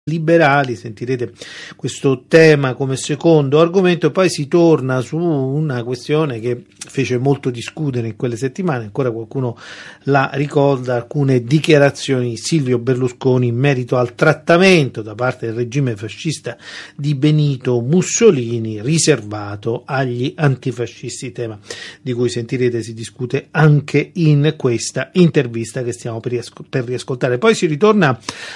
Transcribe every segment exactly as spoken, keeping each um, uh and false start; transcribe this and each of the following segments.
liberali, sentirete questo tema come secondo argomento, e poi si torna su una questione che fece molto discutere in quelle settimane, ancora qualcuno la ricorda, alcune dichiarazioni di Silvio Berlusconi in merito al trattamento da parte del regime fascista di Benito Mussolini riservato agli antifascisti, tema di cui sentirete si discute anche in questa intervista che stiamo per, riasco- per riascoltare. Poi si ritorna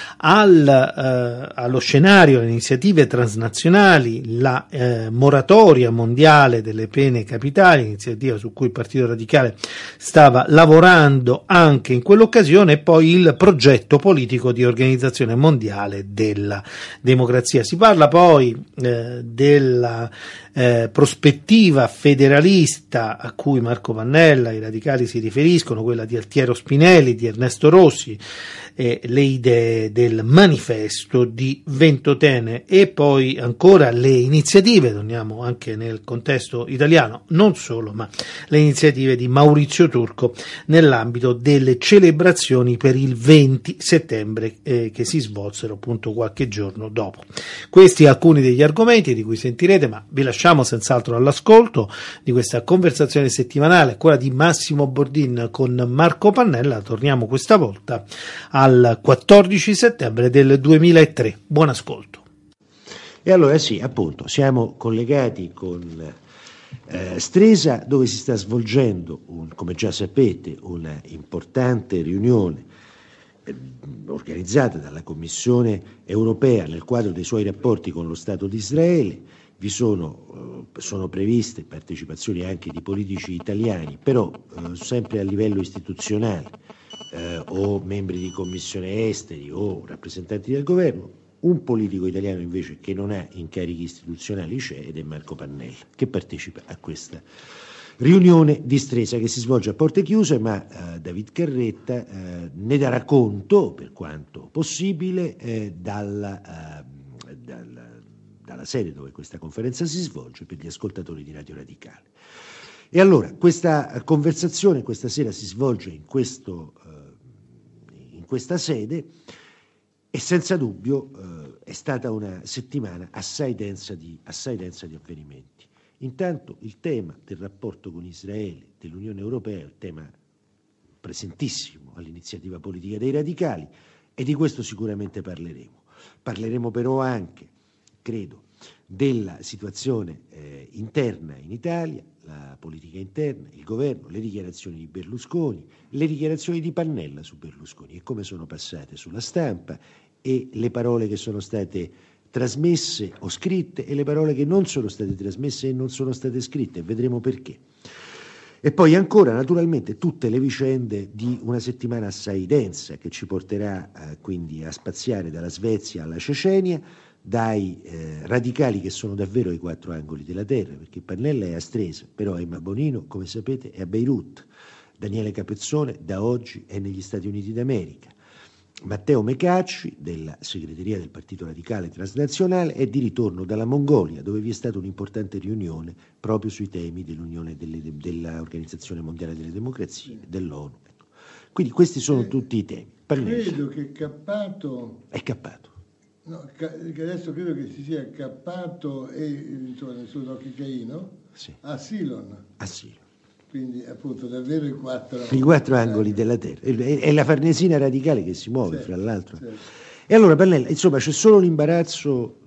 al eh, allo scenario, le iniziative transnazionali, la eh, moratoria mondiale delle pene capitali, iniziativa su cui il Partito Radicale stava lavorando anche in quell'occasione, e poi il progetto politico di organizzazione mondiale della democrazia. Si parla poi eh, della eh, prospettiva federalista a cui Marco Pannella, i radicali si riferiscono, quella di Altiero Spinelli, di Ernesto Rossi, e le idee del manifesto di Ventotene, e poi ancora le iniziative, torniamo anche nel contesto italiano, non solo, ma le iniziative di Maurizio Turco nell'ambito delle celebrazioni per il venti settembre eh, che si svolsero appunto qualche giorno dopo. Questi alcuni degli argomenti di cui sentirete, ma vi lasciamo senz'altro all'ascolto di questa conversazione settimanale, quella di Massimo Bordin con Marco Pannella. Torniamo questa volta al quattordici settembre del duemilatré. Buon ascolto. E allora sì, appunto, siamo collegati con eh, Stresa, dove si sta svolgendo, un, come già sapete, una importante riunione eh, organizzata dalla Commissione europea nel quadro dei suoi rapporti con lo Stato di Israele. Vi sono, eh, sono previste partecipazioni anche di politici italiani, però eh, sempre a livello istituzionale. Eh, o membri di commissione esteri o rappresentanti del governo. Un politico italiano invece che non ha incarichi istituzionali c'è, ed è Marco Pannella, che partecipa a questa riunione di Stresa che si svolge a porte chiuse, ma eh, David Carretta eh, ne darà conto, per quanto possibile, eh, dalla, eh, dalla, dalla sede dove questa conferenza si svolge, per gli ascoltatori di Radio Radicale. E allora, questa conversazione questa sera si svolge in, questo, eh, in questa sede, e senza dubbio eh, è stata una settimana assai densa, di, assai densa di avvenimenti. Intanto il tema del rapporto con Israele dell'Unione Europea è un tema presentissimo all'iniziativa politica dei radicali, e di questo sicuramente parleremo. Parleremo però anche, credo, della situazione eh, interna in Italia, la politica interna, il governo, le dichiarazioni di Berlusconi, le dichiarazioni di Pannella su Berlusconi e come sono passate sulla stampa, e le parole che sono state trasmesse o scritte e le parole che non sono state trasmesse e non sono state scritte, e vedremo perché. E poi ancora naturalmente tutte le vicende di una settimana assai densa che ci porterà eh, quindi a spaziare dalla Svezia alla Cecenia, dai eh, radicali che sono davvero ai quattro angoli della terra, perché Pannella è a Stresa, però Emma Bonino, come sapete, è a Beirut, Daniele Capezzone da oggi è negli Stati Uniti d'America, Matteo Mecacci della segreteria del Partito Radicale Transnazionale è di ritorno dalla Mongolia, dove vi è stata un'importante riunione proprio sui temi dell'Unione delle, dell'Organizzazione Mondiale delle Democrazie, dell'ONU. Ecco. Quindi questi sono eh, tutti i temi. Pannella. Credo che Cappato è Cappato. No, che adesso credo che si sia Cappato e insomma, nel suo Caino sì. a Silon. A Silon. Quindi appunto davvero i quattro, I quattro angoli della terra. È la Farnesina radicale che si muove, certo, fra l'altro. Certo. E allora Pannella, insomma, c'è solo l'imbarazzo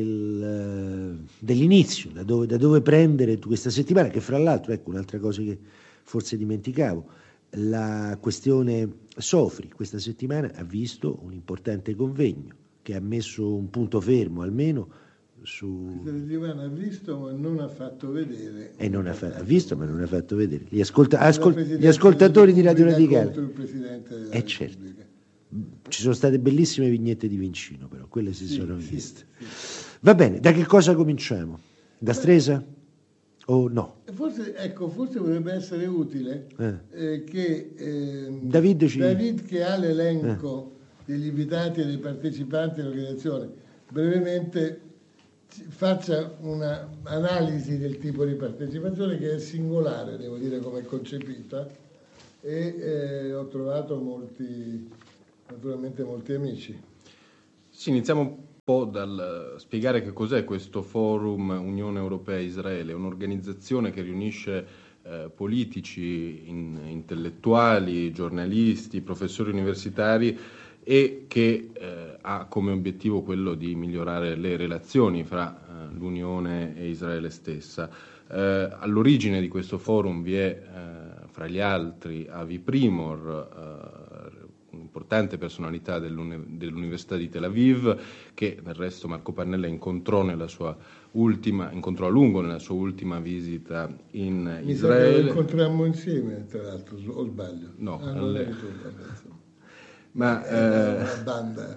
del, dell'inizio, da dove, da dove prendere questa settimana, che fra l'altro, ecco un'altra cosa che forse dimenticavo, la questione Sofri questa settimana ha visto un importante convegno che ha messo un punto fermo almeno su... Questa settimana ha visto ma non ha fatto vedere. E non ha, fa... ha visto ma non ha fatto vedere. Gli, ascolta... Ascol... Gli ascoltatori di Radio Radicale. Contro il Presidente della eh certo. Ci sono state bellissime vignette di Vincino, però quelle si sì, sono sì, viste. Sì. Va bene, da che cosa cominciamo? Da Stresa? O no? Forse, ecco, forse potrebbe essere utile eh. Eh, che eh, David, ci... David, che ha l'elenco eh. degli invitati e dei partecipanti all'organizzazione, brevemente faccia un'analisi del tipo di partecipazione, che è singolare, devo dire, come è concepita, e eh, ho trovato molti, naturalmente molti amici. Sì, iniziamo po' dal spiegare che cos'è questo Forum Unione Europea-Israele, un'organizzazione che riunisce eh, politici, in, intellettuali, giornalisti, professori universitari e che eh, ha come obiettivo quello di migliorare le relazioni fra eh, l'Unione e Israele stessa. Eh, all'origine di questo forum vi è, eh, fra gli altri, Avi Primor, eh, un'importante personalità dell'uni- dell'Università di Tel Aviv, che del resto Marco Pannella incontrò nella sua ultima, incontrò a lungo nella sua ultima visita in Mi Israele. sa che lo incontrammo insieme, tra l'altro, o sbaglio? No, ah, non alle... eri tu, vabbè, insomma. Ma Era eh, una banda.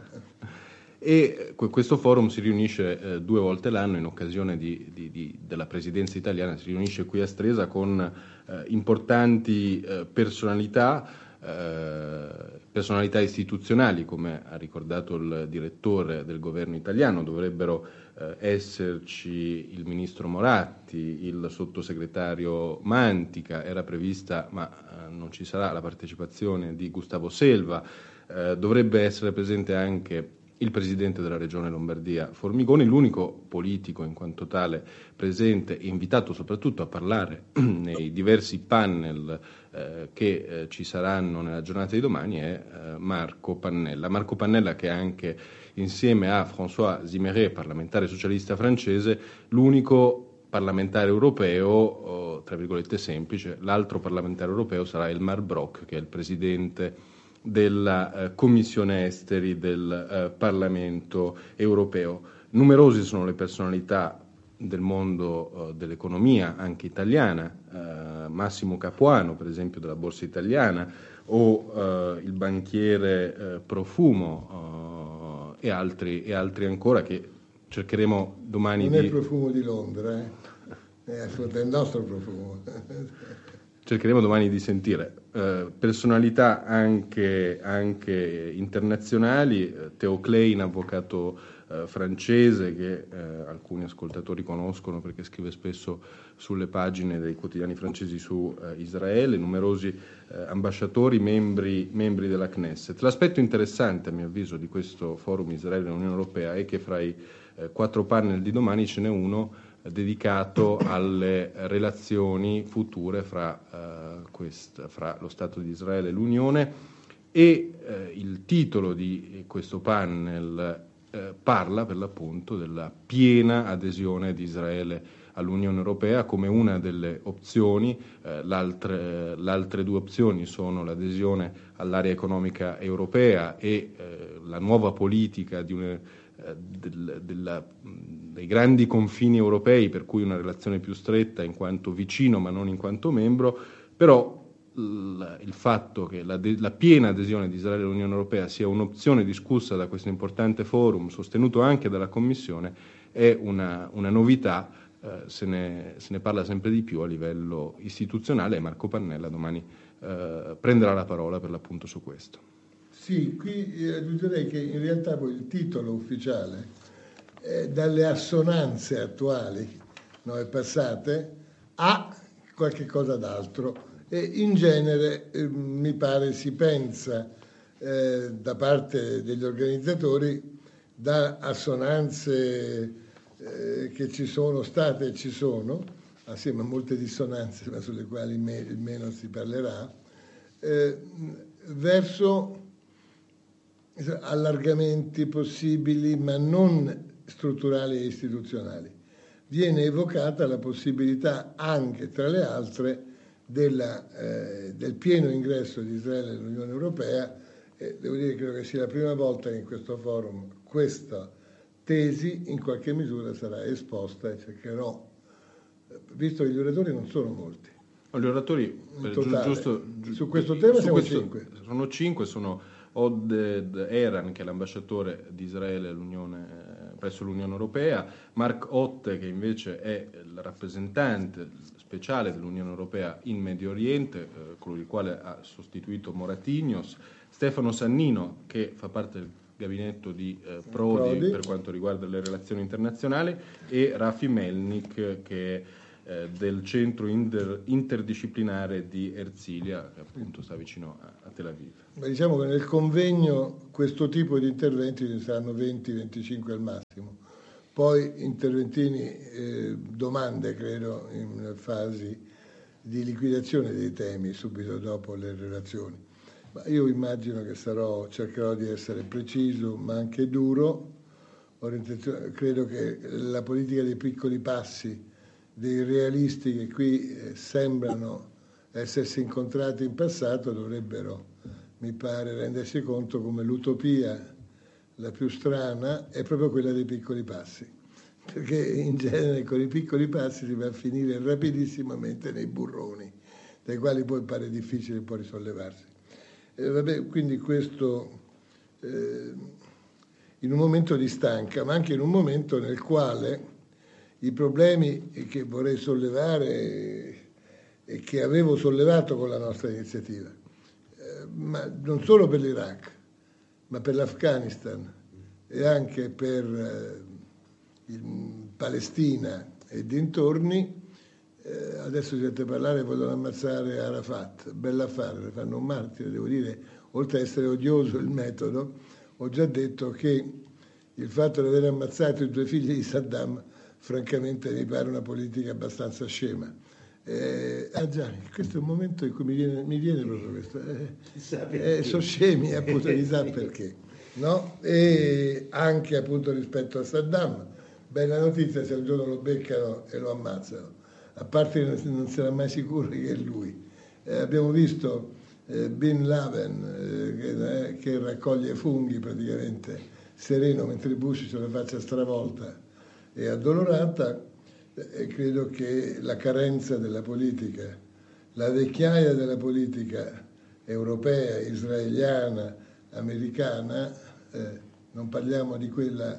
E questo forum si riunisce eh, due volte l'anno in occasione di, di, di, della presidenza italiana, si riunisce qui a Stresa con eh, importanti eh, personalità, eh, personalità istituzionali, come ha ricordato il direttore del governo italiano. Dovrebbero eh, esserci il ministro Moratti, il sottosegretario Mantica, era prevista ma eh, non ci sarà la partecipazione di Gustavo Selva, eh, dovrebbe essere presente anche il presidente della regione Lombardia Formigoni, l'unico politico in quanto tale presente e invitato soprattutto a parlare nei diversi panel eh, che eh, ci saranno nella giornata di domani è eh, Marco Pannella. Marco Pannella, che è anche, insieme a François Zimmeret, parlamentare socialista francese, l'unico parlamentare europeo, oh, tra virgolette semplice. L'altro parlamentare europeo sarà Elmar Brok, che è il presidente della eh, Commissione Esteri del eh, Parlamento europeo. Numerose sono le personalità del mondo eh, dell'economia, anche italiana, eh, Massimo Capuano, per esempio, della Borsa Italiana, o eh, il banchiere eh, Profumo eh, e, altri, e altri ancora che cercheremo domani non di... Non è il Profumo di Londra, eh? È assolutamente il nostro Profumo. Cercheremo domani di sentire eh, personalità anche, anche internazionali. Theo Klein, avvocato eh, francese, che eh, alcuni ascoltatori conoscono perché scrive spesso sulle pagine dei quotidiani francesi su eh, Israele, numerosi eh, ambasciatori, membri, membri della Knesset. L'aspetto interessante, a mio avviso, di questo forum Israele e Unione Europea è che fra i eh, quattro panel di domani ce n'è uno dedicato alle relazioni future fra, uh, quest, fra lo Stato di Israele e l'Unione, e eh, il titolo di questo panel eh, parla per l'appunto della piena adesione di Israele all'Unione Europea come una delle opzioni. Eh, l'altre, le altre due opzioni sono l'adesione all'area economica europea e eh, la nuova politica di un Del, della, dei grandi confini europei, per cui una relazione più stretta in quanto vicino ma non in quanto membro. Però il, il fatto che la, de, la piena adesione di Israele all'Unione Europea sia un'opzione discussa da questo importante forum, sostenuto anche dalla Commissione, è una, una novità. Eh, se, ne, se ne parla sempre di più a livello istituzionale, e Marco Pannella domani eh, prenderà la parola per l'appunto su questo. Sì, qui aggiungerei che in realtà poi il titolo ufficiale, eh, dalle assonanze attuali, no, e passate, ha qualche cosa d'altro, e in genere eh, mi pare si pensa eh, da parte degli organizzatori, da assonanze eh, che ci sono state e ci sono, assieme a molte dissonanze ma sulle quali me, meno si parlerà, eh, verso allargamenti possibili ma non strutturali e istituzionali. Viene evocata la possibilità anche, tra le altre, della, eh, del pieno ingresso di Israele nell'Unione Europea, e devo dire che credo che sia la prima volta che in questo forum questa tesi in qualche misura sarà esposta, e cercherò, visto che gli oratori non sono molti. Gli oratori, totale, giusto, su questo tema su siamo questo, cinque. Sono cinque, sono Oded Eran, che è l'ambasciatore di Israele all'Unione, eh, presso l'Unione Europea, Mark Otte, che invece è il rappresentante speciale dell'Unione Europea in Medio Oriente, eh, colui il quale ha sostituito Moratignos, Stefano Sannino, che fa parte del gabinetto di eh, Prodi, Prodi per quanto riguarda le relazioni internazionali, e Rafi Melnik, che eh, del centro inter, interdisciplinare di Erzilia, che appunto sta vicino a, a Tel Aviv. Ma diciamo che nel convegno questo tipo di interventi ne saranno venti venticinque al massimo. Poi interventini, eh, domande credo, in fasi di liquidazione dei temi subito dopo le relazioni. Ma io immagino che sarò, cercherò di essere preciso ma anche duro. Credo che la politica dei piccoli passi, dei realisti che qui eh, sembrano essersi incontrati in passato, dovrebbero, mi pare, rendersi conto come l'utopia la più strana è proprio quella dei piccoli passi, perché in genere con i piccoli passi si va a finire rapidissimamente nei burroni, dai quali poi pare difficile poi risollevarsi. Eh, vabbè, quindi questo eh, in un momento di stanca, ma anche in un momento nel quale i problemi che vorrei sollevare e che avevo sollevato con la nostra iniziativa, eh, ma non solo per l'Iraq, ma per l'Afghanistan e anche per eh, il Palestina e dintorni, eh, adesso si sente parlare, vogliono ammazzare Arafat, bella affare, fanno un martire, devo dire, oltre a essere odioso il metodo, ho già detto che il fatto di aver ammazzato i due figli di Saddam, francamente mi pare una politica abbastanza scema. Eh, ah già, questo è un momento in cui mi viene, mi viene proprio questo. Eh, eh, sono scemi, appunto, chissà perché. No? E anche appunto rispetto a Saddam, bella notizia se un giorno lo beccano e lo ammazzano, a parte che non sarà mai sicuro che è lui. Eh, abbiamo visto eh, Bin Laden eh, che, eh, che raccoglie funghi praticamente sereno mentre Bush ce la faccia stravolta e addolorata. E credo che la carenza della politica, la vecchiaia della politica europea, israeliana, americana, eh, non parliamo di quella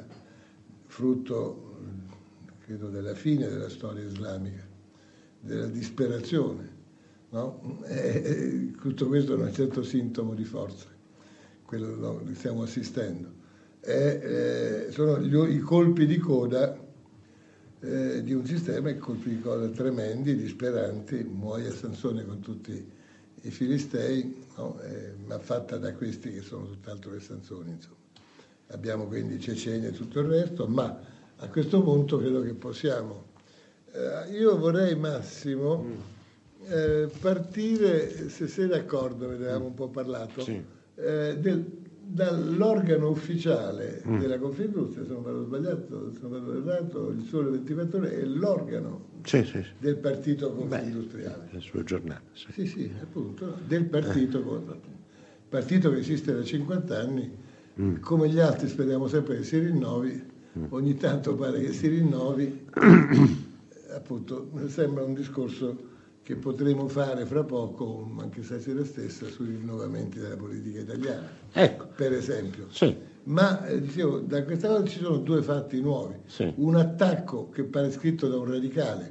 frutto, credo, della fine della storia islamica, della disperazione, no? E, tutto questo è un certo sintomo di forza, quello che stiamo assistendo. E, eh, sono gli, i colpi di coda Eh, di un sistema che colpi di coda tremendi, disperanti, muoia Sansone con tutti i filistei, no? eh, ma fatta da questi che sono tutt'altro che Sansone, insomma. Abbiamo quindi Cecenia e tutto il resto, ma a questo punto credo che possiamo. Eh, io vorrei, Massimo, eh, partire, se sei d'accordo, ne avevamo un po' parlato, sì. eh, del, dall'organo ufficiale mm. della Confindustria, se non vado sbagliato, se non vado errato, il Sole ventiquattro Ore è l'organo sì, sì, sì. del partito Confindustriale. Beh, il suo giornale. Sì, sì, sì appunto, del partito, eh. partito che esiste da cinquanta anni, mm. come gli altri speriamo sempre che si rinnovi, mm. ogni tanto pare che si rinnovi, appunto, sembra un discorso che potremo fare fra poco, anche stasera stessa, sui rinnovamenti della politica italiana, ecco. per esempio. Sì. Ma eh, dicevo, da questa cosa ci sono due fatti nuovi. Sì. Un attacco che pare scritto da un radicale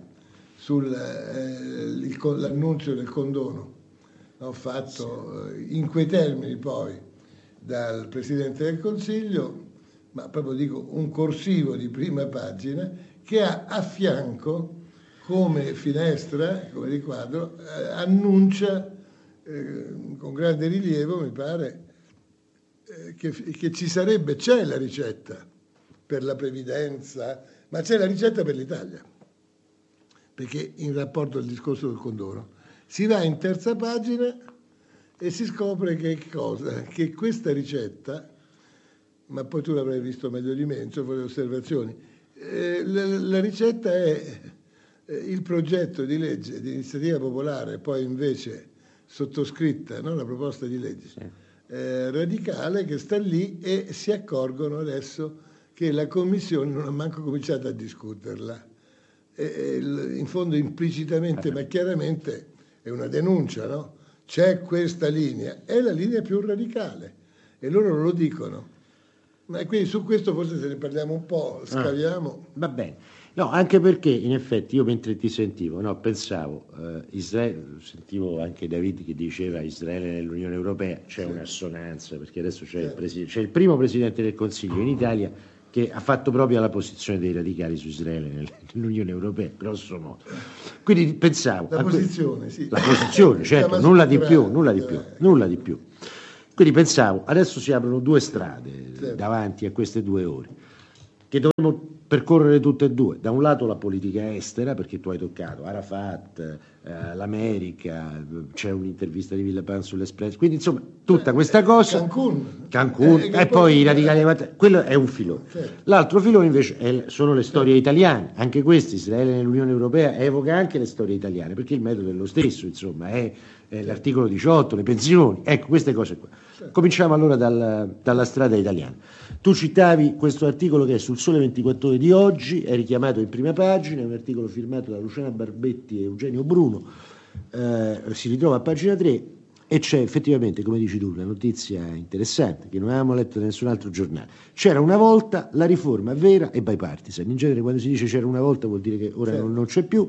sull'annuncio eh, del condono, no, fatto sì. eh, in quei termini poi dal Presidente del Consiglio, ma proprio dico un corsivo di prima pagina che ha a fianco come finestra, come riquadro, eh, annuncia eh, con grande rilievo, mi pare, eh, che, che ci sarebbe, c'è la ricetta per la previdenza, ma c'è la ricetta per l'Italia, perché in rapporto al discorso del condono si va in terza pagina e si scopre che cosa? Che questa ricetta, ma poi tu l'avrai visto meglio di me, insomma, le osservazioni, eh, la, la ricetta è il progetto di legge di iniziativa popolare, poi invece sottoscritta, no? La proposta di legge sì. eh, radicale che sta lì e si accorgono adesso che la Commissione non ha manco cominciato a discuterla. E, e, in fondo implicitamente ma chiaramente è una denuncia, no? C'è questa linea, è la linea più radicale e loro lo dicono. Ma quindi su questo forse se ne parliamo un po', scaviamo. Ah, va bene. No, anche perché in effetti io mentre ti sentivo, no, pensavo, eh, Israele, sentivo anche David che diceva Israele nell'Unione Europea, c'è sì. un'assonanza, perché adesso c'è, sì. il presi- c'è il primo Presidente del Consiglio in Italia che ha fatto proprio la posizione dei radicali su Israele nell'Unione Europea, grosso modo. Quindi pensavo... La posizione, sì. La posizione, certo, nulla di più, nulla di più, nulla di più. Quindi pensavo, adesso si aprono due strade certo. davanti a queste due ore, che dovremmo percorrere tutte e due. Da un lato la politica estera, perché tu hai toccato Arafat, eh, l'America, c'è un'intervista di Villepin sull'Espresso, quindi insomma tutta questa cosa Cancun, Cancun eh, e poi i radicali, quello è un filone. Certo. L'altro filone invece è, sono le storie certo. italiane, anche questi, Israele nell'Unione Europea evoca anche le storie italiane, perché il metodo è lo stesso, insomma, è, è certo. l'articolo diciotto, le pensioni, ecco queste cose qua. Certo. Cominciamo allora dal, dalla strada italiana. Tu citavi questo articolo che è sul Sole ventiquattro Ore di oggi, è richiamato in prima pagina, è un articolo firmato da Luciana Barbetti e Eugenio Bruno, eh, si ritrova a pagina tre e c'è effettivamente, come dici tu, una notizia interessante che non avevamo letto da nessun altro giornale. C'era una volta la riforma vera e bipartisan, in genere quando si dice c'era una volta vuol dire che ora sì. non, non c'è più.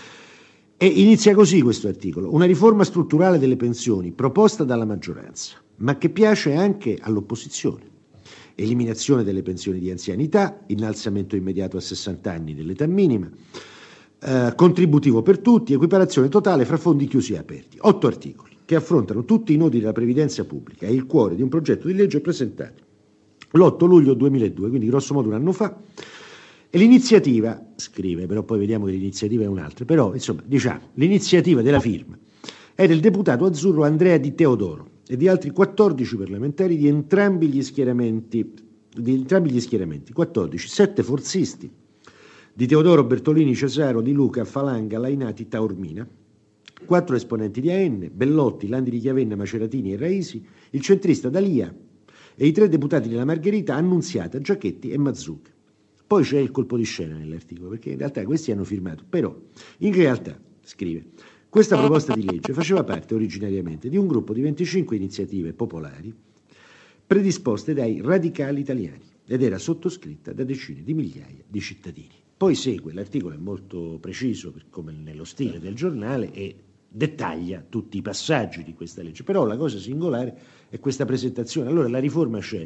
E inizia così questo articolo: una riforma strutturale delle pensioni proposta dalla maggioranza, ma che piace anche all'opposizione. Eliminazione delle pensioni di anzianità, innalzamento immediato a sessanta anni dell'età minima, eh, contributivo per tutti, equiparazione totale fra fondi chiusi e aperti. Otto articoli che affrontano tutti i nodi della previdenza pubblica e il cuore di un progetto di legge presentato l'otto luglio duemiladue, quindi grosso modo un anno fa. E l'iniziativa, scrive, però poi vediamo che l'iniziativa è un'altra, però insomma diciamo, l'iniziativa della firma è del deputato azzurro Andrea Di Teodoro e di altri quattordici parlamentari di entrambi gli schieramenti, di entrambi gli schieramenti, quattordici, sette forzisti, Di Teodoro, Bertolini, Cesaro, Di Luca, Falanga, Lainati, Taormina, quattro esponenti di A N, Bellotti, Landi di Chiavenna, Maceratini e Raisi, il centrista D'Alia e i tre deputati della Margherita, Annunziata, Giachetti e Mazzucca. Poi c'è il colpo di scena nell'articolo, perché in realtà questi hanno firmato, però in realtà, scrive, questa proposta di legge faceva parte originariamente di un gruppo di venticinque iniziative popolari predisposte dai radicali italiani ed era sottoscritta da decine di migliaia di cittadini. Poi segue, l'articolo è molto preciso, come nello stile del giornale, e dettaglia tutti i passaggi di questa legge, però la cosa singolare è questa presentazione. Allora la riforma c'è,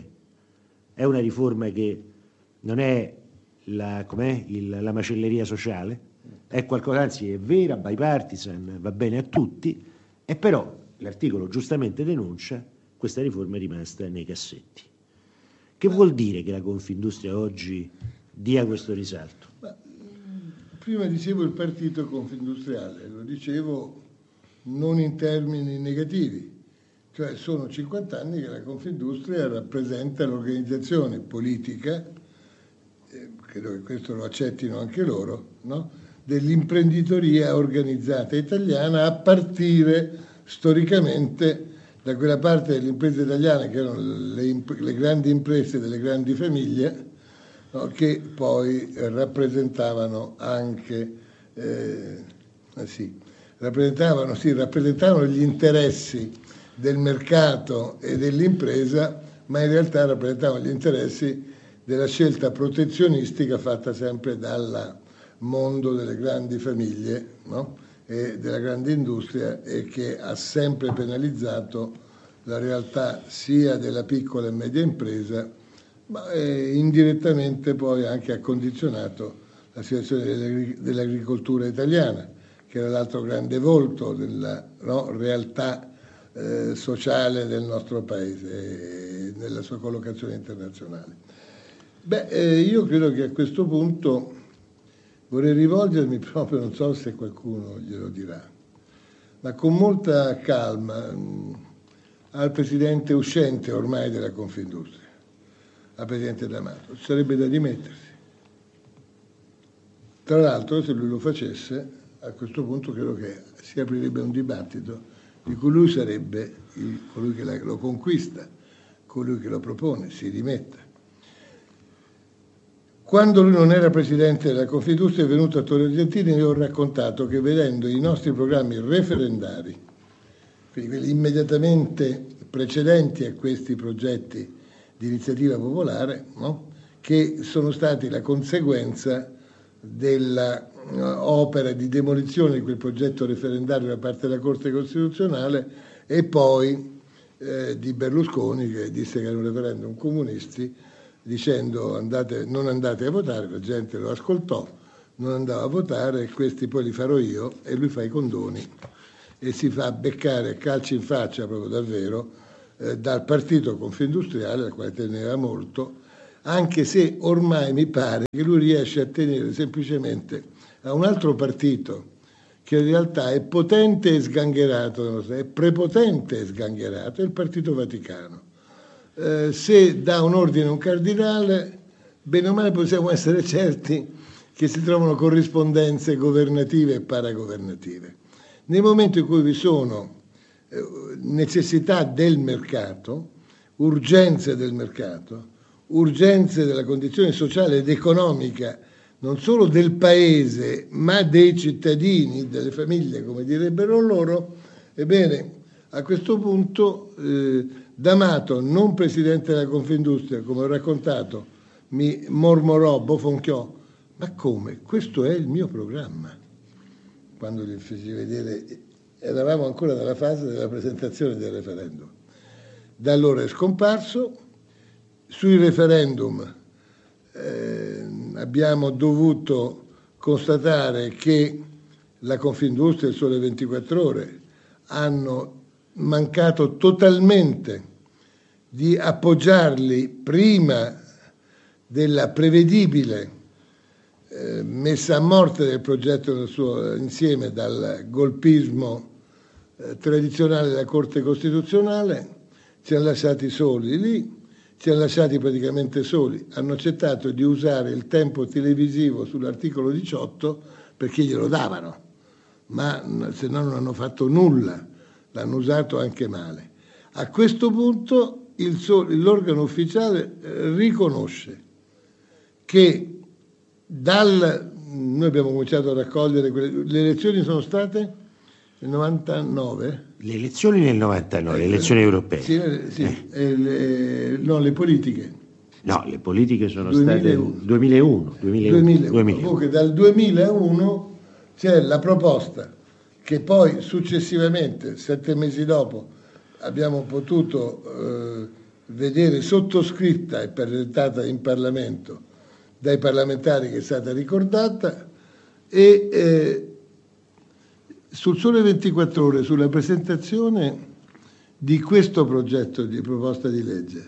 è una riforma che non è la, com'è, il, la macelleria sociale, è qualcosa, anzi è vera, bipartisan, va bene a tutti, e però l'articolo giustamente denuncia questa riforma è rimasta nei cassetti. Che Ma, vuol dire che la Confindustria oggi dia questo risalto? Ma, prima dicevo il partito confindustriale, lo dicevo non in termini negativi, cioè sono cinquanta anni che la Confindustria rappresenta l'organizzazione politica, eh, credo che questo lo accettino anche loro, no? dell'imprenditoria organizzata italiana, a partire storicamente da quella parte delle imprese italiane che erano le, le grandi imprese delle grandi famiglie, no, che poi rappresentavano anche eh, sì, rappresentavano, sì, rappresentavano gli interessi del mercato e dell'impresa, ma in realtà rappresentavano gli interessi della scelta protezionistica fatta sempre dal mondo delle grandi famiglie, no? e della grande industria, e che ha sempre penalizzato la realtà sia della piccola e media impresa, ma eh, indirettamente poi anche ha condizionato la situazione dell'agricoltura italiana, che era l'altro grande volto della no, realtà eh, sociale del nostro paese e nella sua collocazione internazionale. Beh, eh, io credo che a questo punto vorrei rivolgermi proprio, non so se qualcuno glielo dirà, ma con molta calma mh, al presidente uscente ormai della Confindustria, al presidente D'Amato. Ci sarebbe da dimettersi. Tra l'altro, se lui lo facesse, a questo punto credo che si aprirebbe un dibattito di cui lui sarebbe il, colui che lo conquista, colui che lo propone, si dimetta. Quando lui non era presidente della Confindustria, è venuto a Torre Argentina e io ho raccontato che vedendo i nostri programmi referendari, quindi quelli immediatamente precedenti a questi progetti di iniziativa popolare, no? che sono stati la conseguenza dell'opera di demolizione di quel progetto referendario da parte della Corte Costituzionale e poi eh, di Berlusconi, che disse che era un referendum comunisti, dicendo andate, non andate a votare, la gente lo ascoltò, non andava a votare, questi poi li farò io, e lui fa i condoni e si fa beccare a calci in faccia, proprio davvero, eh, dal partito Confindustriale, al quale teneva molto, anche se ormai mi pare che lui riesce a tenere semplicemente a un altro partito che in realtà è potente e sgangherato, è prepotente e sgangherato, è il Partito Vaticano. Eh, se dà un ordine a un cardinale, bene o male possiamo essere certi che si trovano corrispondenze governative e paragovernative. Nel momento in cui vi sono eh, necessità del mercato, urgenze del mercato, urgenze della condizione sociale ed economica, non solo del paese, ma dei cittadini, delle famiglie, come direbbero loro, ebbene, a questo punto eh, D'Amato, non presidente della Confindustria, come ho raccontato, mi mormorò, bofonchiò, ma come? Questo è il mio programma. Quando gli feci vedere, eravamo ancora nella fase della presentazione del referendum. Da allora è scomparso. Sui referendum eh, abbiamo dovuto constatare che la Confindustria e il Sole ventiquattro Ore hanno mancato totalmente di appoggiarli prima della prevedibile eh, messa a morte del progetto nel suo insieme dal golpismo eh, tradizionale della Corte Costituzionale. Ci hanno lasciati soli lì, ci hanno lasciati praticamente soli, hanno accettato di usare il tempo televisivo sull'articolo diciotto perché glielo davano, ma se no non hanno fatto nulla, l'hanno usato anche male. A questo punto il, l'organo ufficiale riconosce che dal... noi abbiamo cominciato a raccogliere, quelle, le elezioni sono state nel novantanove? Le elezioni nel novantanove, le elezioni europee. Sì, sì eh. Eh, le, no, le politiche. No, le politiche sono duemilauno. state duemilauno. duemilauno. duemilauno. Comunque dal duemilauno c'è la proposta che poi successivamente, sette mesi dopo, abbiamo potuto eh, vedere sottoscritta e presentata in Parlamento dai parlamentari, che è stata ricordata, e eh, sul Sole ventiquattro Ore, sulla presentazione di questo progetto di proposta di legge,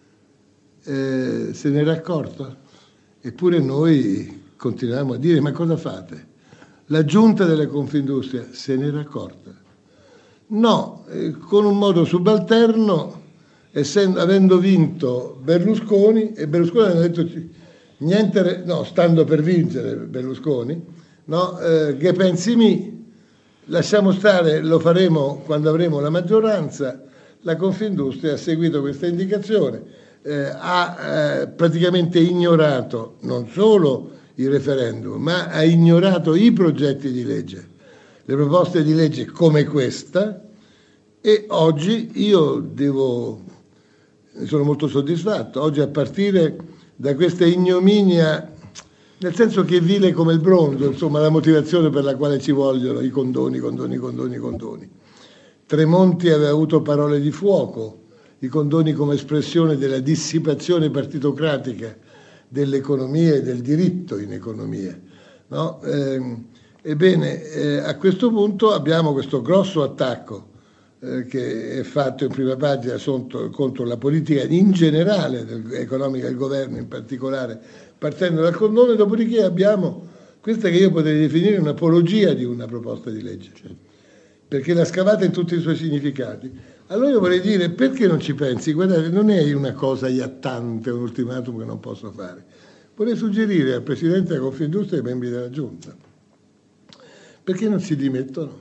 eh, se ne era accorto? Eppure noi continuiamo a dire: ma cosa fate? La giunta della Confindustria se n'era accorta? No, eh, con un modo subalterno, essendo, avendo vinto Berlusconi, e Berlusconi ha detto niente, no, stando per vincere Berlusconi, no, eh, che pensi mi, lasciamo stare, lo faremo quando avremo la maggioranza. La Confindustria ha seguito questa indicazione, eh, ha eh, praticamente ignorato non solo il referendum, ma ha ignorato i progetti di legge, le proposte di legge come questa, e oggi io devo, sono molto soddisfatto, oggi a partire da questa ignominia, nel senso che è vile come il bronzo, insomma, la motivazione per la quale ci vogliono i condoni, condoni, condoni, condoni. Tremonti aveva avuto parole di fuoco, i condoni come espressione della dissipazione partitocratica dell'economia e del diritto in economia, no? Eh, ebbene, eh, a questo punto abbiamo questo grosso attacco eh, che è fatto in prima pagina contro, contro la politica in generale del, economica del governo, in particolare partendo dal condone. Dopodiché abbiamo questa che io potrei definire un'apologia di una proposta di legge, cioè, perché l'ha scavata in tutti i suoi significati. Allora io vorrei dire: perché non ci pensi? Guardate, non è una cosa iattante, un ultimatum che non posso fare. Vorrei suggerire al Presidente della Confindustria e ai membri della Giunta: perché non si dimettono?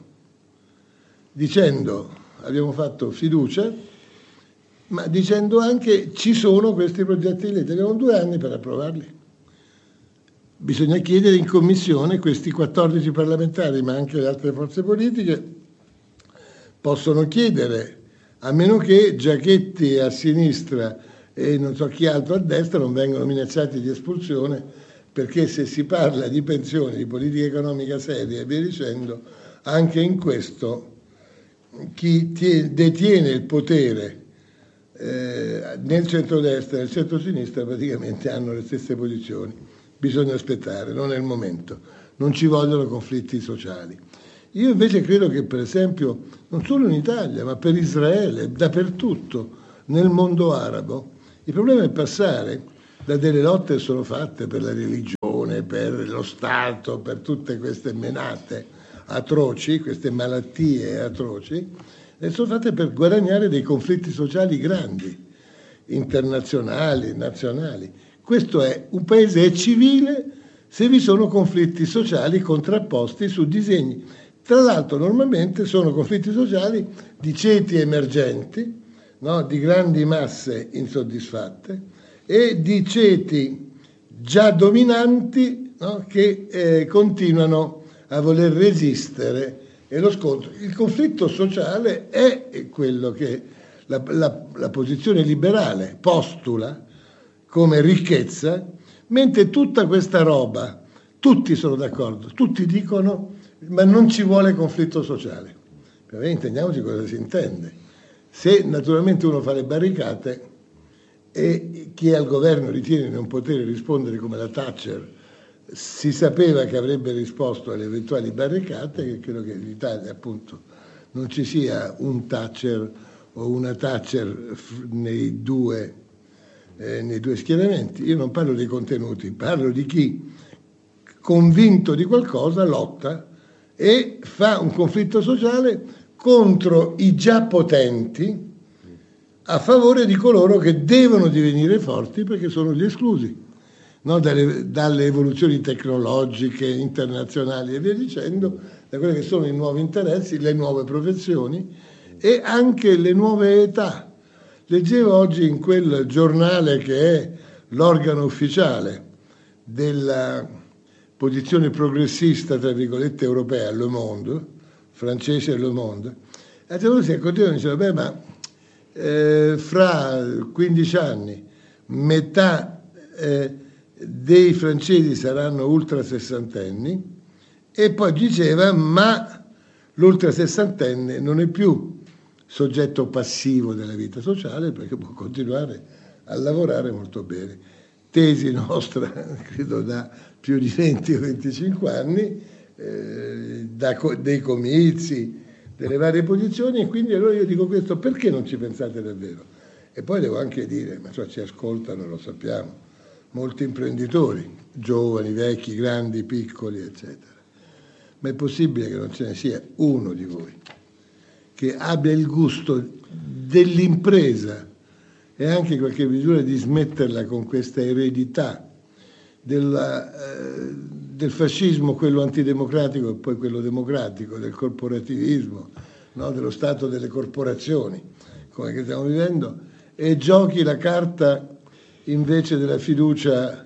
Dicendo: abbiamo fatto fiducia, ma dicendo anche: ci sono questi progetti di legge, abbiamo due anni per approvarli. Bisogna chiedere in commissione, questi quattordici parlamentari, ma anche le altre forze politiche, possono chiedere, a meno che Giachetti a sinistra e non so chi altro a destra non vengano minacciati di espulsione, perché se si parla di pensioni, di politica economica seria e via dicendo, anche in questo chi tie, detiene il potere eh, nel centrodestra e nel centrosinistra praticamente hanno le stesse posizioni. Bisogna aspettare, non è il momento, non ci vogliono conflitti sociali. Io invece credo che, per esempio, non solo in Italia, ma per Israele, dappertutto, nel mondo arabo, il problema è passare da delle lotte che sono fatte per la religione, per lo Stato, per tutte queste menate atroci, queste malattie atroci, e sono fatte per guadagnare dei conflitti sociali grandi, internazionali, nazionali. Questo è un paese è civile se vi sono conflitti sociali contrapposti su disegni. Tra l'altro normalmente sono conflitti sociali di ceti emergenti, no? Di grandi masse insoddisfatte e di ceti già dominanti, no? Che eh, continuano a voler resistere e lo scontro. Il conflitto sociale è quello che la, la, la posizione liberale postula come ricchezza, mentre tutta questa roba, tutti sono d'accordo, tutti dicono ma non ci vuole conflitto sociale. Per intendiamoci cosa si intende. Se naturalmente uno fa le barricate e chi è al governo ritiene di non poter rispondere come la Thatcher, si sapeva che avrebbe risposto alle eventuali barricate, che credo che in Italia appunto non ci sia un Thatcher o una Thatcher nei due, eh, nei due schieramenti. Io non parlo dei contenuti, parlo di chi, convinto di qualcosa, lotta e fa un conflitto sociale contro i già potenti a favore di coloro che devono divenire forti perché sono gli esclusi, no? dalle, dalle evoluzioni tecnologiche internazionali e via dicendo, da quelli che sono i nuovi interessi, le nuove professioni e anche le nuove età. Leggevo oggi in quel giornale che è l'organo ufficiale della posizione progressista, tra virgolette, europea, Le Monde, francese Le Monde, a te si accorgevano e diceva, beh, ma eh, fra quindici anni metà eh, dei francesi saranno ultra sessantenni e poi diceva, ma l'ultra sessantenne non è più soggetto passivo della vita sociale perché può continuare a lavorare molto bene. Tesi nostra, credo da più di venti o venticinque anni, eh, da co- dei comizi, delle varie posizioni, e quindi allora io dico questo, perché non ci pensate davvero? E poi devo anche dire, ma cioè, ci ascoltano, lo sappiamo, molti imprenditori, giovani, vecchi, grandi, piccoli, eccetera. Ma è possibile che non ce ne sia uno di voi che abbia il gusto dell'impresa e anche in qualche misura di smetterla con questa eredità della, eh, del fascismo, quello antidemocratico e poi quello democratico, del corporativismo, no? Dello Stato delle corporazioni, come che stiamo vivendo, e giochi la carta invece della fiducia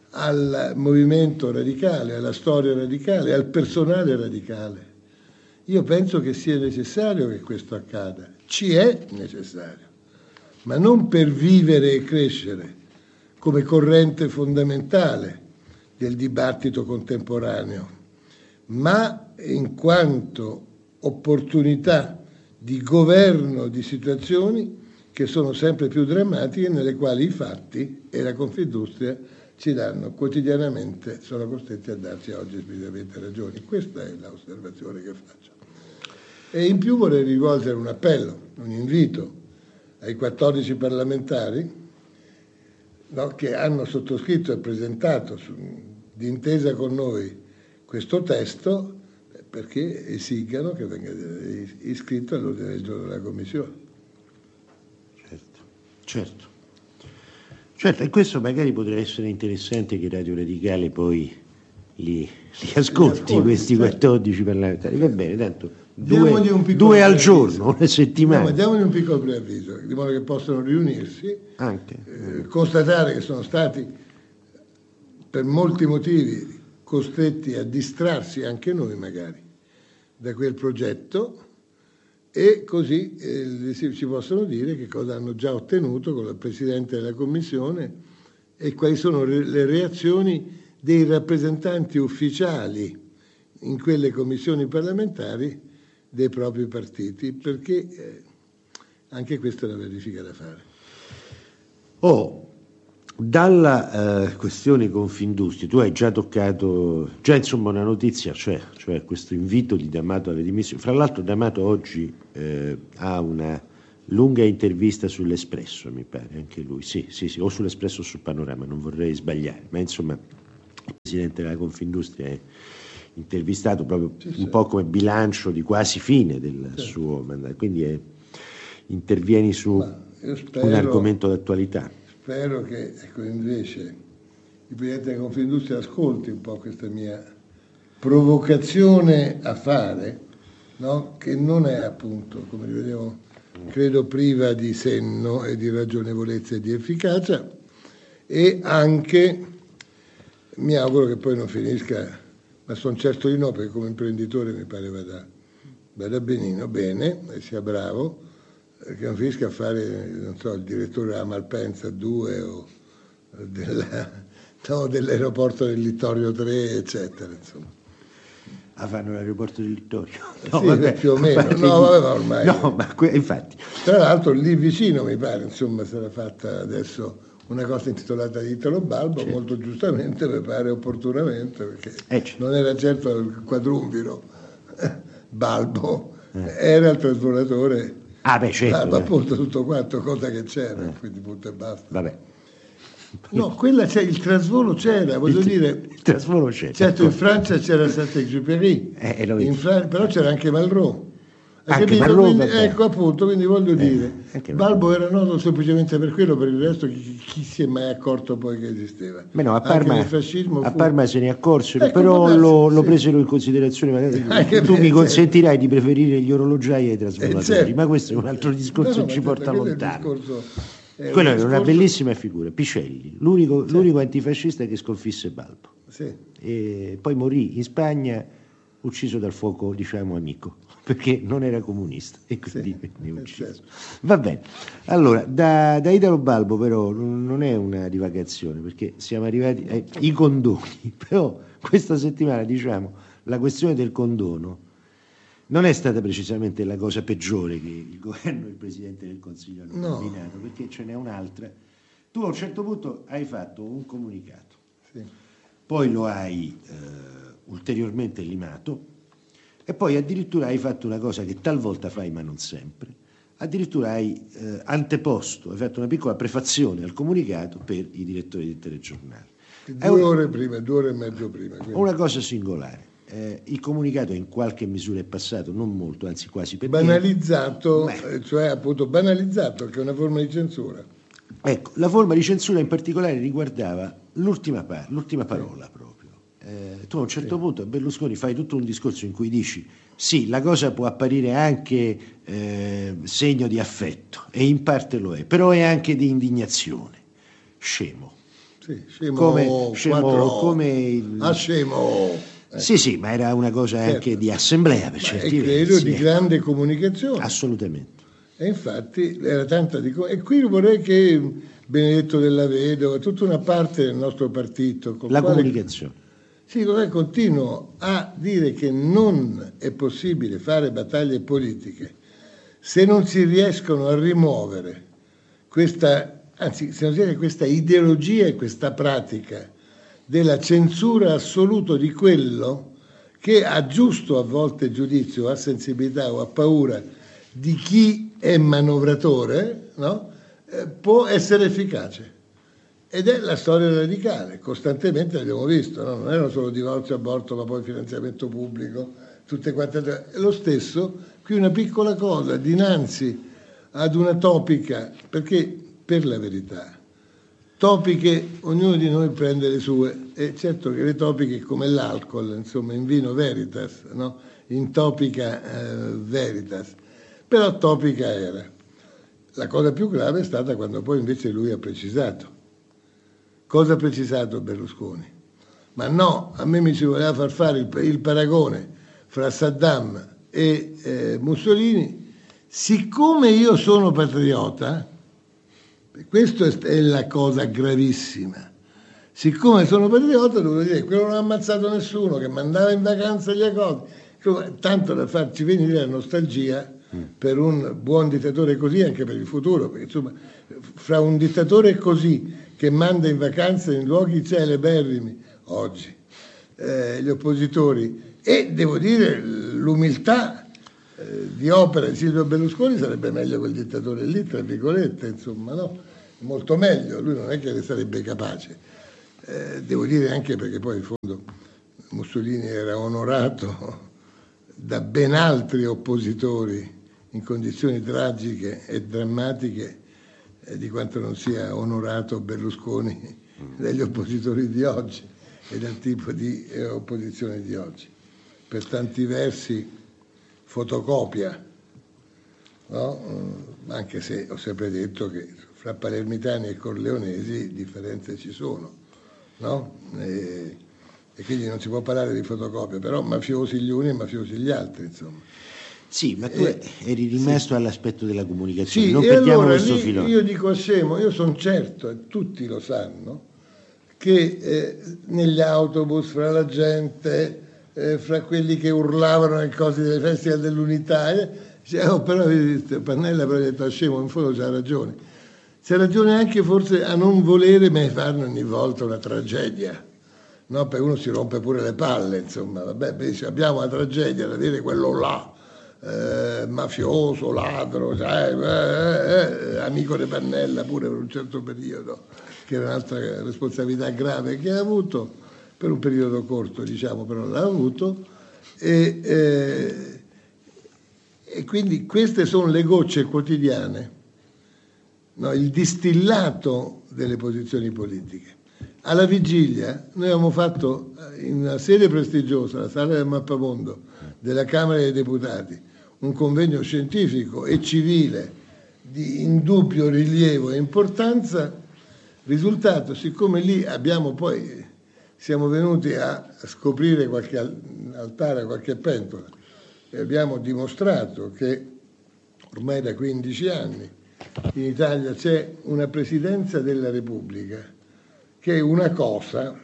al movimento radicale, alla storia radicale, al personale radicale. Io penso che sia necessario che questo accada, ci è necessario, ma non per vivere e crescere come corrente fondamentale del dibattito contemporaneo, ma in quanto opportunità di governo di situazioni che sono sempre più drammatiche, nelle quali i fatti e la Confindustria ci danno quotidianamente, sono costretti a darci oggi sicuramente ragioni. Questa è l'osservazione che faccio. E in più vorrei rivolgere un appello, un invito ai quattordici parlamentari, no, che hanno sottoscritto e presentato su, d'intesa con noi questo testo, perché esigano che venga iscritto all'ordine del giorno della Commissione. Certo, certo. Certo, e questo magari potrebbe essere interessante che Radio Radicale poi li, li ascolti, ascolti questi certo. quattordici parlamentari. Va bene, tanto due, due al giorno, una settimana. No, ma diamogli un piccolo preavviso, di modo che possano riunirsi, anche eh, constatare che sono stati per molti motivi costretti a distrarsi, anche noi magari, da quel progetto, e così eh, ci possono dire che cosa hanno già ottenuto con il Presidente della Commissione e quali sono le reazioni dei rappresentanti ufficiali in quelle commissioni parlamentari dei propri partiti, perché eh, anche questa è una verifica da fare. Oh, dalla uh, questione Confindustria, tu hai già toccato, già insomma una notizia c'è, cioè questo invito di D'Amato alle dimissioni. Fra l'altro D'Amato oggi eh, ha una lunga intervista sull'Espresso, mi pare, anche lui, sì, sì, sì, o sull'Espresso o sul Panorama, non vorrei sbagliare, ma insomma il Presidente della Confindustria è intervistato proprio sì, un sì. po' come bilancio di quasi fine del sì. suo mandato, quindi è, intervieni su spero, un argomento d'attualità. Spero che ecco, invece il Presidente della Confindustria ascolti un po' questa mia provocazione a fare, no? Che non è appunto, come rivedevo, credo priva di senno e di ragionevolezza e di efficacia, e anche mi auguro che poi non finisca, ma sono certo di no, perché come imprenditore mi pare vada, vada benino, bene, e sia bravo, che non finisca a fare, non so, il direttore della Malpensa due o della, no, dell'aeroporto del Littorio tre, eccetera, insomma. Ah, fanno l'aeroporto del Littorio? No, sì, vabbè, più o meno, no, vabbè, ma ormai. No, ma que- infatti. Tra l'altro lì vicino, mi pare, insomma, sarà fatta adesso una cosa intitolata di Italo Balbo, certo. molto giustamente, mi pare opportunamente, perché eh, certo. non era certo il quadrumviro Balbo, eh. era il trasformatore, ah, beh, certo, ah, eh. ma appunto tutto quanto, cosa che c'era, eh. quindi punto e basta. Vabbè. No, quella c'è, il trasvolo c'era, voglio il, dire. Il trasvolo c'era. Certo, in Francia c'era Saint-Exupéry, eh, in Fran- però c'era anche Malraux. Anche Malraux, quindi, ecco appunto, quindi voglio eh, dire, Balbo era noto semplicemente per quello, per il resto chi, chi si è mai accorto poi che esisteva? Beh no, a Parma, fu... a Parma se ne accorsero, ecco, però lo, sì. lo presero in considerazione, magari tu mi consentirai certo. di preferire gli orologiai ai trasformatori, eh, certo. ma questo è un altro discorso no, che ci porta lontano. È Quella era una bellissima figura, Picelli, l'unico, sì. l'unico antifascista che sconfisse Balbo. Sì. E poi morì in Spagna ucciso dal fuoco, diciamo, amico, perché non era comunista e quindi sì. venne ucciso. Certo. Va bene. Allora, da, da Italo Balbo però non è una divagazione, perché siamo arrivati ai condoni, però questa settimana, diciamo, la questione del condono non è stata precisamente la cosa peggiore che il governo e il Presidente del Consiglio hanno no. combinato, perché ce n'è un'altra. Tu a un certo punto hai fatto un comunicato, sì. poi lo hai eh, ulteriormente limato e poi addirittura hai fatto una cosa che talvolta fai ma non sempre, addirittura hai eh, anteposto, hai fatto una piccola prefazione al comunicato per i direttori del telegiornale. Due un... ore prima, due ore e mezzo prima. Quindi. Una cosa singolare. Eh, il comunicato in qualche misura è passato, non molto, anzi quasi per banalizzato, Beh. cioè appunto banalizzato, che è una forma di censura. Ecco, la forma di censura in particolare riguardava l'ultima, par- l'ultima parola sì. proprio. Eh, tu a un certo sì. punto a Berlusconi fai tutto un discorso in cui dici sì, la cosa può apparire anche eh, segno di affetto, e in parte lo è, però è anche di indignazione. Scemo. Sì, scemo come, scemo, quattro, come il... ah, scemo... Eh. Sì, sì, ma era una cosa certo. anche di assemblea per certi e credo versi, di eh. grande comunicazione. Assolutamente. E infatti era tanta di e qui vorrei che Benedetto Della Vedova, tutta una parte del nostro partito, con la quale, comunicazione. Sì, con continuo a dire che non è possibile fare battaglie politiche se non si riescono a rimuovere questa, anzi, se non si riesce questa ideologia e questa pratica della censura assoluta di quello che ha giusto a volte giudizio, ha sensibilità o ha paura di chi è manovratore, no? eh, può essere efficace. Ed è la storia radicale, costantemente l'abbiamo visto, no? Non erano solo divorzio, aborto, ma poi finanziamento pubblico, tutte quante. Lo stesso, qui una piccola cosa, dinanzi ad una topica, perché per la verità, topiche, ognuno di noi prende le sue, e certo che le topiche come l'alcol, insomma, in vino veritas, no? In topica eh, veritas, però topica era. La cosa più grave è stata quando poi invece lui ha precisato. Cosa ha precisato Berlusconi? Ma no, a me mi si voleva far fare il, il paragone fra Saddam e eh, Mussolini, siccome io sono patriota. Questa è la cosa gravissima. Siccome sono patriota, devo dire, quello non ha ammazzato nessuno, che mandava in vacanza gli accordi, tanto da farci venire la nostalgia mm. per un buon dittatore così, anche per il futuro, perché insomma fra un dittatore così che manda in vacanza in luoghi celeberrimi oggi eh, gli oppositori e devo dire l'umiltà eh, di opera di Silvio Berlusconi, sarebbe meglio quel dittatore lì, tra virgolette, insomma, no? Molto meglio, lui non è che ne sarebbe capace, eh, devo dire anche perché poi in fondo Mussolini era onorato da ben altri oppositori in condizioni tragiche e drammatiche eh, di quanto non sia onorato Berlusconi dagli oppositori di oggi e dal tipo di eh, opposizione di oggi. Per tanti versi fotocopia, no? Anche se ho sempre detto che fra palermitani e corleonesi differenze ci sono, no? E, e quindi non si può parlare di fotocopia, però mafiosi gli uni e mafiosi gli altri, insomma. Sì, ma tu eh, eri rimasto sì. all'aspetto della comunicazione, sì, non e perdiamo allora, questo lì, filone. Io dico a Scemo, io sono certo, e tutti lo sanno, che eh, negli autobus, fra la gente, eh, fra quelli che urlavano nel cosi delle festival dell'unità, eh, cioè, oh, però Pannella però ha detto a Scemo, in fondo c'ha ragione. C'ha ragione anche forse a non volere mai farne ogni volta una tragedia. No, perché uno si rompe pure le palle, insomma, vabbè, beh, abbiamo una tragedia da dire quello là, eh, mafioso, ladro, cioè, eh, eh, amico di Pannella pure per un certo periodo, che era un'altra responsabilità grave che ha avuto, per un periodo corto, diciamo, però l'ha avuto, e, eh, e quindi queste sono le gocce quotidiane, no, il distillato delle posizioni politiche. Alla vigilia noi abbiamo fatto in una sede prestigiosa, la sala del Mappamondo della Camera dei Deputati, un convegno scientifico e civile di indubbio rilievo e importanza. Risultato, siccome lì abbiamo poi, siamo venuti a scoprire qualche altare, qualche pentola, e abbiamo dimostrato che ormai da quindici anni in Italia c'è una Presidenza della Repubblica che è una cosa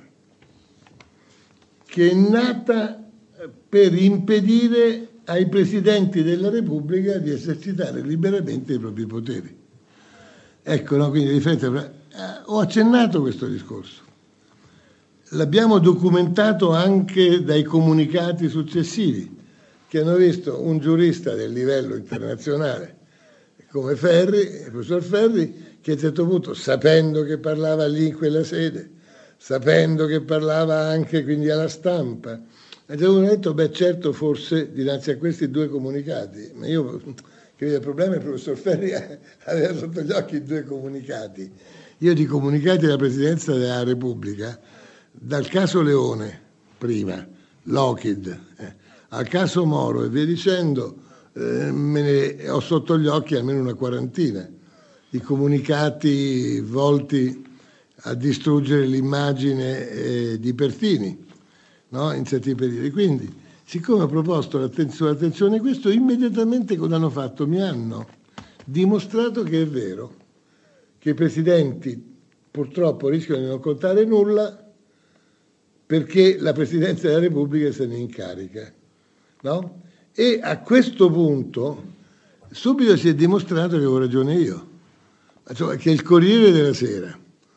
che è nata per impedire ai Presidenti della Repubblica di esercitare liberamente i propri poteri. Ecco, no? Quindi differenza. Ho accennato questo discorso. L'abbiamo documentato anche dai comunicati successivi, che hanno visto un giurista del livello internazionale come Ferri, il professor Ferri, che a un certo punto, sapendo che parlava lì in quella sede, sapendo che parlava anche quindi alla stampa, a un certo punto ha detto, beh certo, forse dinanzi a questi due comunicati, ma io, che il problema è che il professor Ferri aveva sotto gli occhi i due comunicati. Io di comunicati della Presidenza della Repubblica, dal caso Leone, prima, Lockheed, eh, al caso Moro e via dicendo, eh, me ne ho sotto gli occhi almeno una quarantina di comunicati volti a distruggere l'immagine eh, di Pertini, no? In certi periodi. Quindi, siccome ho proposto l'attenzione, l'attenzione a questo, immediatamente cosa hanno fatto? Mi hanno dimostrato che è vero, che i presidenti purtroppo rischiano di non contare nulla perché la Presidenza della Repubblica se ne incarica, no? E a questo punto subito si è dimostrato che avevo ragione io, cioè che il Corriere della Sera,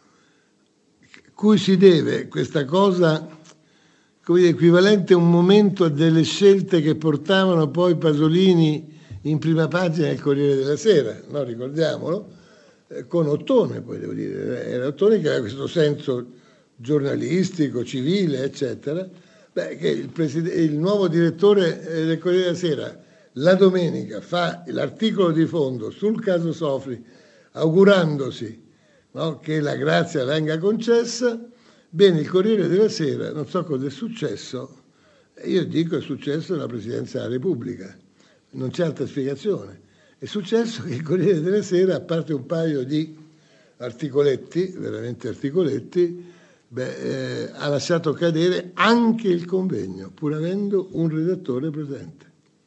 cui si deve questa cosa come dire, equivalente a un momento a delle scelte che portavano poi Pasolini in prima pagina del Corriere della Sera, no? Ricordiamolo, eh, con Ottone, poi devo dire, era Ottone che aveva questo senso giornalistico, civile, eccetera. Beh, che il, preside- il nuovo direttore del Corriere della Sera la domenica fa l'articolo di fondo sul caso Sofri, augurandosi, no, che la grazia venga concessa. Bene, il Corriere della Sera, non so cosa è successo, io dico è successo nella Presidenza della Repubblica, non c'è altra spiegazione. È successo che il Corriere della Sera, a parte un paio di articoletti, veramente articoletti, beh, eh, ha lasciato cadere anche il convegno, pur avendo un redattore presente.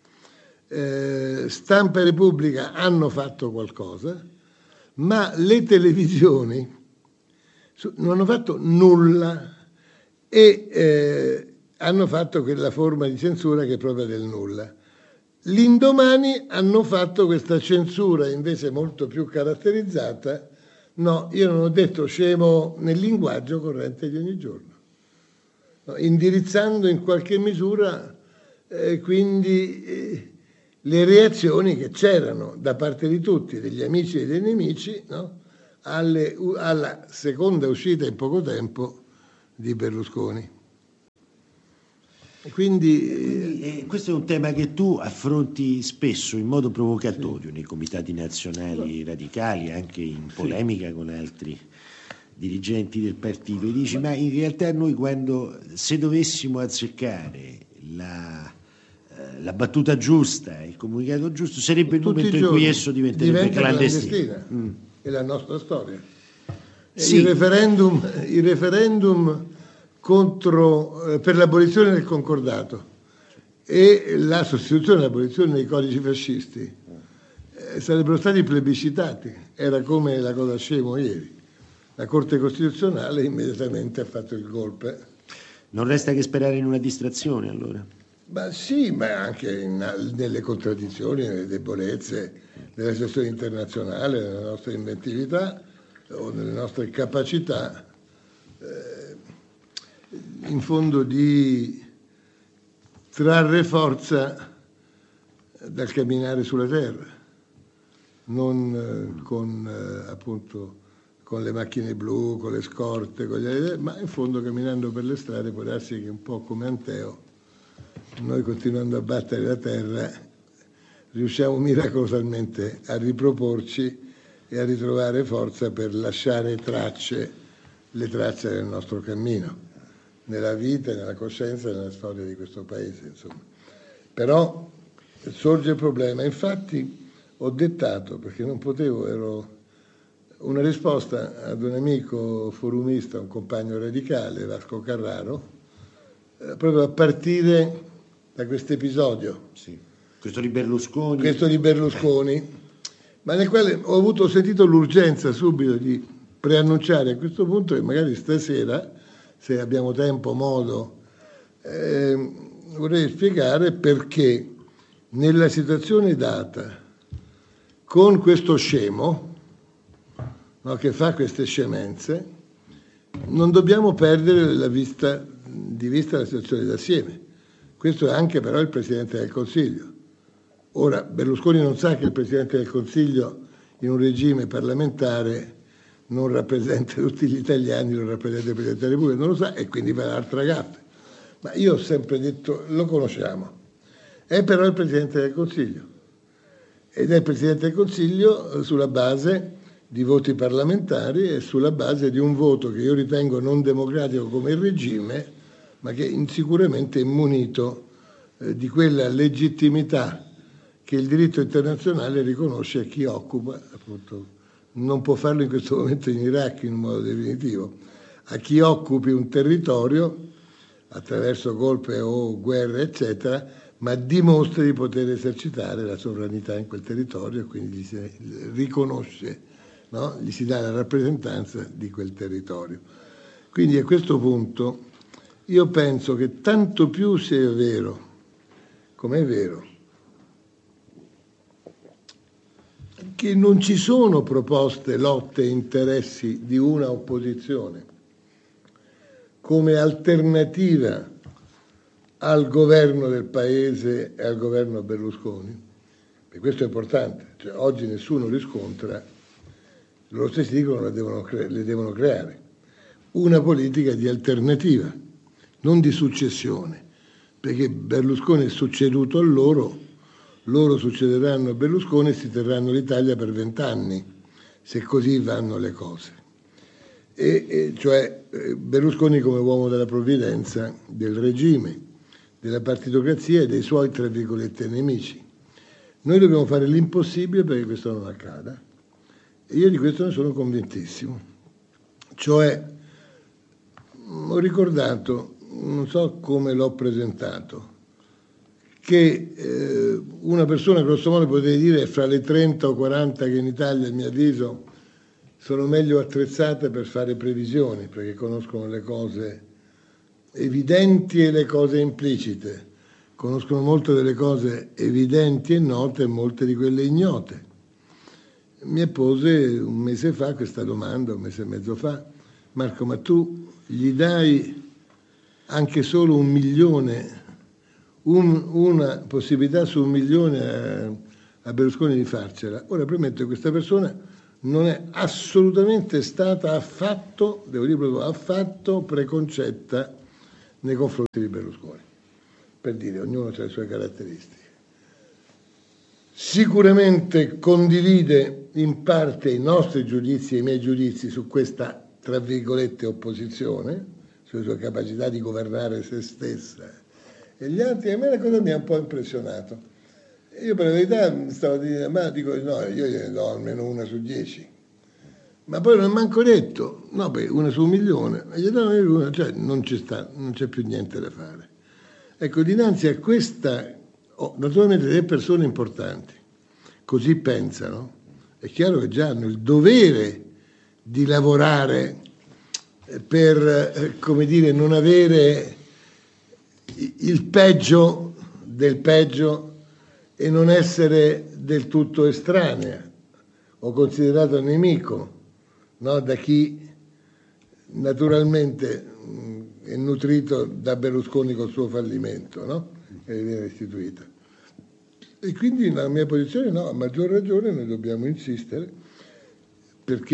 Eh, Stampa e Repubblica hanno fatto qualcosa, ma le televisioni non hanno fatto nulla e eh, hanno fatto quella forma di censura che è propria del nulla. L'indomani hanno fatto questa censura invece molto più caratterizzata. No, io non ho detto scemo nel linguaggio corrente di ogni giorno, no, indirizzando in qualche misura eh, quindi eh, le reazioni che c'erano da parte di tutti, degli amici e dei nemici, no, alle, alla seconda uscita in poco tempo di Berlusconi. Quindi, Quindi eh, questo è un tema che tu affronti spesso in modo provocatorio, sì, nei comitati nazionali radicali, anche in polemica, sì, con altri dirigenti del partito, e dici ma in realtà noi quando, se dovessimo azzeccare la, eh, la battuta giusta, il comunicato giusto, sarebbe il momento in cui esso diventerebbe diventa clandestino. clandestina. Mm. È la nostra storia. Sì. Il referendum, il referendum contro, eh, per l'abolizione del concordato e la sostituzione e l'abolizione dei codici fascisti eh, sarebbero stati plebiscitati. Era come la cosa scemo ieri. La Corte Costituzionale immediatamente ha fatto il golpe. Non resta che sperare in una distrazione, allora? Ma sì, ma anche in, nelle contraddizioni, nelle debolezze della situazione internazionale, nella nostra inventività o nelle nostre capacità eh, in fondo di trarre forza dal camminare sulla terra, non eh, con eh, appunto con le macchine blu, con le scorte, con gli, ma in fondo camminando per le strade può darsi che un po' come Anteo, noi continuando a battere la terra riusciamo miracolosamente a riproporci e a ritrovare forza per lasciare tracce, le tracce del nostro cammino, nella vita, nella coscienza e nella storia di questo paese, insomma. Però sorge il problema. Infatti ho dettato, perché non potevo, ero una risposta ad un amico forumista, un compagno radicale, Vasco Carraro, eh, proprio a partire da questo episodio. Sì. Questo di Berlusconi. Questo di Berlusconi, ma nel quale ho avuto, ho sentito l'urgenza subito di preannunciare a questo punto che magari stasera, se abbiamo tempo, modo, eh, vorrei spiegare perché nella situazione data, con questo scemo, no, che fa queste scemenze, non dobbiamo perdere la vista, di vista la situazione d'assieme. Questo è anche però il Presidente del Consiglio. Ora, Berlusconi non sa che il Presidente del Consiglio in un regime parlamentare non rappresenta tutti gli italiani, non rappresenta il Presidente della Repubblica, non lo sa e quindi fa l'altra gaffe. Ma io ho sempre detto, lo conosciamo, è però il Presidente del Consiglio ed è il Presidente del Consiglio sulla base di voti parlamentari e sulla base di un voto che io ritengo non democratico come il regime, ma che sicuramente è munito eh, di quella legittimità che il diritto internazionale riconosce a chi occupa, appunto, non può farlo in questo momento in Iraq in modo definitivo, a chi occupi un territorio attraverso golpe o guerre, eccetera, ma dimostra di poter esercitare la sovranità in quel territorio e quindi gli si riconosce, no? Gli si dà la rappresentanza di quel territorio. Quindi a questo punto io penso che tanto più se è vero, come è vero, che non ci sono proposte, lotte e interessi di una opposizione come alternativa al governo del Paese e al governo Berlusconi, e questo è importante, cioè, oggi nessuno riscontra, loro stessi dicono le devono, cre- le devono creare, una politica di alternativa, non di successione, perché Berlusconi è succeduto a loro, loro succederanno a Berlusconi e si terranno l'Italia per vent'anni, se così vanno le cose. E, e cioè Berlusconi come uomo della provvidenza, del regime, della partitocrazia e dei suoi, tra virgolette, nemici. Noi dobbiamo fare l'impossibile perché questo non accada. E io di questo ne sono convintissimo. Cioè, ho ricordato, non so come l'ho presentato, che eh, una persona grosso modo potrebbe dire fra le trenta o quaranta che in Italia, a mio avviso, sono meglio attrezzate per fare previsioni, perché conoscono le cose evidenti e le cose implicite, conoscono molte delle cose evidenti e note e molte di quelle ignote. Mi pose un mese fa questa domanda, un mese e mezzo fa: Marco, ma tu gli dai anche solo un milione, un, una possibilità su un milione a, a Berlusconi di farcela? Ora premetto che questa persona non è assolutamente stata affatto, devo dire proprio affatto, preconcetta nei confronti di Berlusconi. Per dire, ognuno ha le sue caratteristiche. Sicuramente condivide in parte i nostri giudizi e i miei giudizi su questa, tra virgolette, opposizione, sulle sue capacità di governare se stessa e gli altri. A me la cosa mi ha un po' impressionato. Io per la verità stavo a dire, ma dico no, io gliene do almeno una su dieci. Ma poi non è manco detto, no, beh, una su un milione, e gli do una, cioè non ci sta, non c'è più niente da fare. Ecco, dinanzi a questa, oh, naturalmente le persone importanti così pensano, è chiaro che già hanno il dovere di lavorare per, come dire, non avere il peggio del peggio e non essere del tutto estranea o considerato nemico, no, da chi naturalmente è nutrito da Berlusconi col suo fallimento, no? E viene restituita. E quindi la mia posizione, no, a maggior ragione noi dobbiamo insistere, perché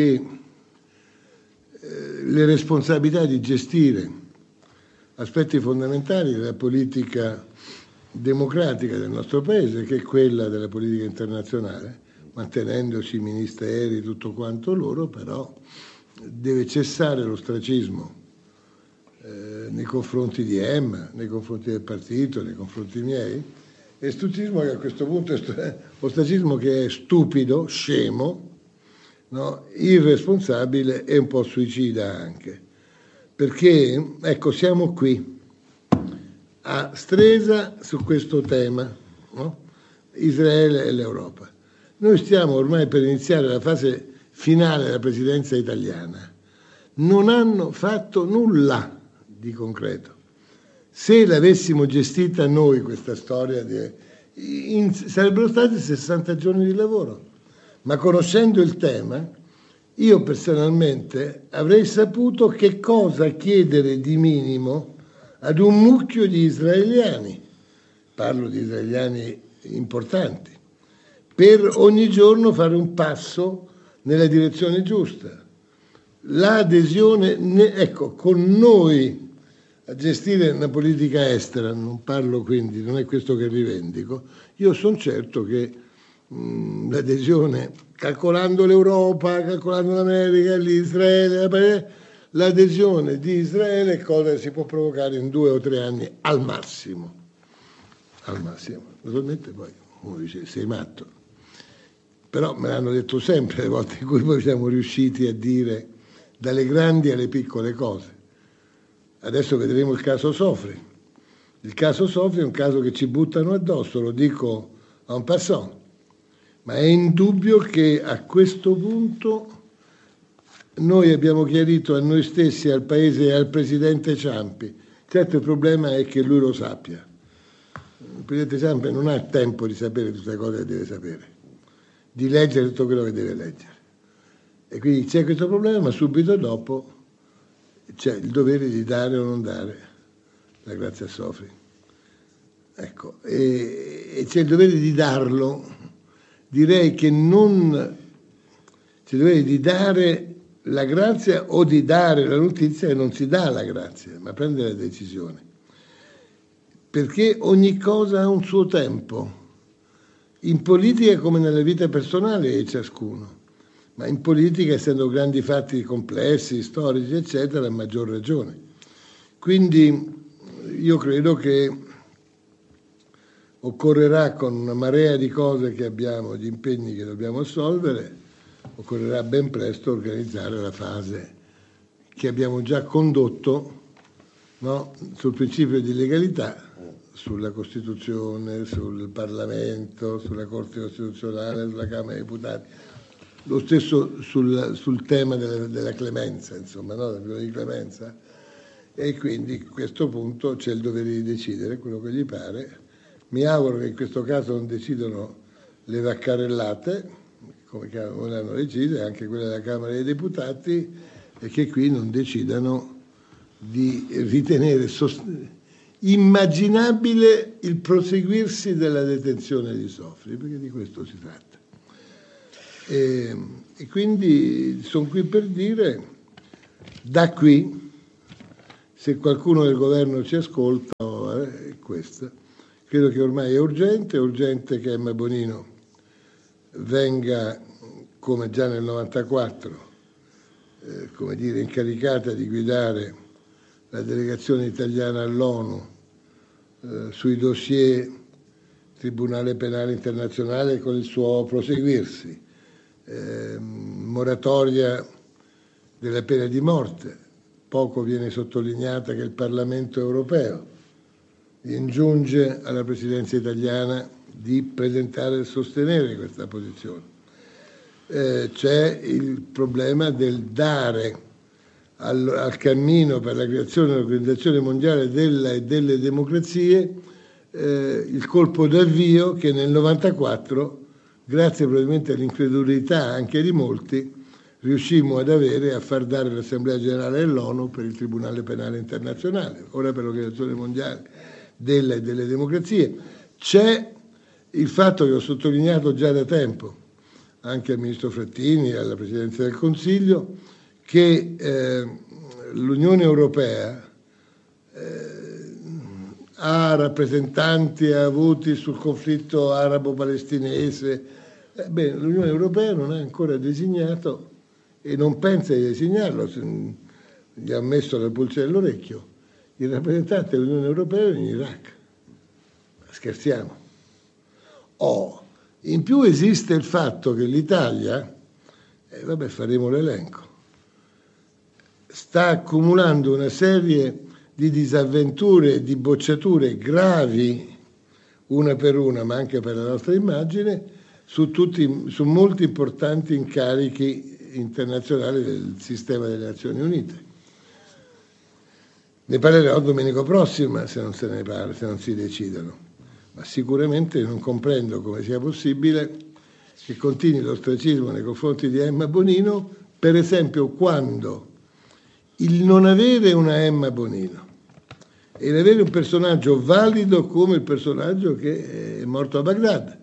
eh, le responsabilità di gestire aspetti fondamentali della politica democratica del nostro Paese, che è quella della politica internazionale, mantenendosi i ministeri, tutto quanto loro, però deve cessare l'ostracismo eh, nei confronti di Emma, nei confronti del partito, nei confronti miei, e ostracismo che a questo punto è ostracismo che è stupido, scemo, no? Irresponsabile e un po' suicida anche, perché ecco, siamo qui a Stresa su questo tema, no? Israele e l'Europa. Noi stiamo ormai per iniziare la fase finale della presidenza italiana. Non hanno fatto nulla di concreto. Se l'avessimo gestita noi questa storia, di, in, sarebbero stati sessanta giorni di lavoro. Ma conoscendo il tema, io personalmente avrei saputo che cosa chiedere di minimo ad un mucchio di israeliani, parlo di israeliani importanti, per ogni giorno fare un passo nella direzione giusta. L'adesione, ecco, con noi a gestire una politica estera, non parlo quindi, non è questo che rivendico, io sono certo che mh, l'adesione, calcolando l'Europa, calcolando l'America, l'Israele, l'adesione di Israele è cosa che si può provocare in due o tre anni al massimo, al massimo. Naturalmente poi uno dice sei matto, però me l'hanno detto sempre le volte in cui poi siamo riusciti a dire dalle grandi alle piccole cose. Adesso vedremo il caso Sofri. Il caso Sofri è un caso che ci buttano addosso, lo dico en passant, ma è indubbio che a questo punto noi abbiamo chiarito a noi stessi, al Paese e al Presidente Ciampi. Certo, il problema è che lui lo sappia. Il Presidente Ciampi non ha tempo di sapere tutte le cose che deve sapere, di leggere tutto quello che deve leggere. E quindi c'è questo problema, ma subito dopo c'è il dovere di dare o non dare la grazia a Sofri. Ecco, e, e c'è il dovere di darlo. Direi che non c'è il dovere di dare la grazia o di dare la notizia, e non si dà la grazia, ma prende la decisione. Perché ogni cosa ha un suo tempo. In politica come nella vita personale è ciascuno. Ma in politica, essendo grandi fatti complessi, storici, eccetera, a maggior ragione. Quindi io credo che occorrerà, con una marea di cose che abbiamo, di impegni che dobbiamo assolvere, occorrerà ben presto organizzare la fase che abbiamo già condotto, no? Sul principio di legalità, sulla Costituzione, sul Parlamento, sulla Corte Costituzionale, sulla Camera dei Deputati. Lo stesso sul, sul tema della, della clemenza, insomma, no? Della di clemenza. E quindi a questo punto c'è il dovere di decidere quello che gli pare, Mi auguro che in questo caso non decidano le vaccarellate, come hanno deciso, e anche quelle della Camera dei Deputati, e che qui non decidano di ritenere sost- immaginabile il proseguirsi della detenzione di Sofri, perché di questo si tratta. E, e quindi sono qui per dire, da qui, se qualcuno del governo ci ascolta, è questa. Credo che ormai è urgente, è urgente che Emma Bonino venga, come già nel novantaquattro, eh, come dire, incaricata di guidare la delegazione italiana all'ONU eh, sui dossier Tribunale Penale Internazionale con il suo proseguirsi, eh, moratoria della pena di morte. Poco viene sottolineata che il Parlamento europeo ingiunge alla Presidenza italiana di presentare e sostenere questa posizione. Eh, c'è il problema del dare al, al cammino per la creazione dell'Organizzazione Mondiale della e delle Democrazie eh, il colpo d'avvio che nel novantaquattro, grazie probabilmente all'incredulità anche di molti, riuscimmo ad avere a far dare l'Assemblea Generale dell'ONU per il Tribunale Penale Internazionale, ora per l'Organizzazione Mondiale della e delle Democrazie. C'è il fatto che ho sottolineato già da tempo, anche al Ministro Frattini e alla Presidenza del Consiglio, che eh, l'Unione Europea eh, ha rappresentanti, ha avuti sul conflitto arabo-palestinese. Eh, bene, l'Unione Europea non ha ancora designato e non pensa di designarlo, gli ha messo la pulce nell'orecchio, il rappresentante dell'Unione Europea in Iraq. Scherziamo. Oh, in più esiste il fatto che l'Italia, e eh, vabbè faremo l'elenco, sta accumulando una serie di disavventure e di bocciature gravi, una per una, ma anche per la nostra immagine, su, tutti, su molti importanti incarichi internazionali del sistema delle Nazioni Unite. Ne parlerò domenica prossima, se non se ne parla, se non si decidono. Ma sicuramente non comprendo come sia possibile che continui l'ostracismo nei confronti di Emma Bonino, per esempio quando il non avere una Emma Bonino e l'avere un personaggio valido come il personaggio che è morto a Baghdad,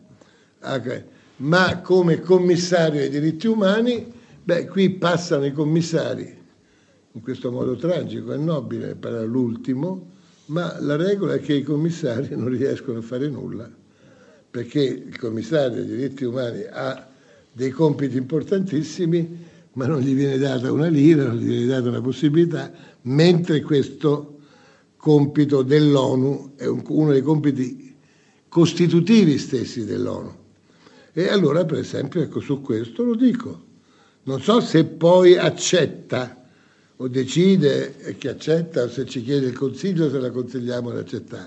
ma come commissario ai diritti umani, beh, qui passano i commissari in questo modo tragico e nobile per l'ultimo, ma la regola è che i commissari non riescono a fare nulla, perché il commissario dei diritti umani ha dei compiti importantissimi, ma non gli viene data una lira, non gli viene data una possibilità, mentre questo compito dell'ONU è un, uno dei compiti costitutivi stessi dell'ONU. E allora, per esempio, ecco, su questo lo dico. Non so se poi accetta o decide che accetta, o se ci chiede il consiglio, se la consigliamo ad accettare.